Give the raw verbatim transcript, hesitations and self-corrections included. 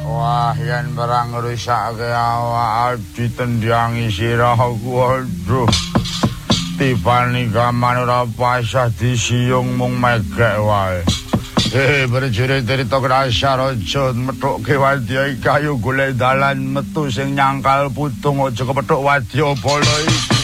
Wah, yen barang ngrusake awak ditendyangi sirahku, aduh. Tibani gaman ora pasah disiung mung megek wae. Eh, berjurit dari tok rasa rojo metuke wadya kayu golek dalan metu sing nyangkal putung aja kepethuk wadya bala iki.